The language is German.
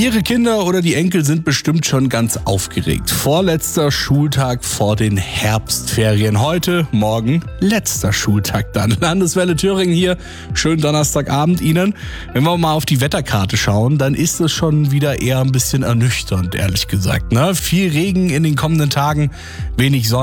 Ihre Kinder oder die Enkel sind bestimmt schon ganz aufgeregt. Vorletzter Schultag vor den Herbstferien. Heute, morgen, letzter Schultag dann. Landeswelle Thüringen hier. Schönen Donnerstagabend Ihnen. Wenn wir mal auf die Wetterkarte schauen, dann ist es schon wieder eher ein bisschen ernüchternd, ehrlich gesagt. Viel Regen in den kommenden Tagen, wenig Sonne.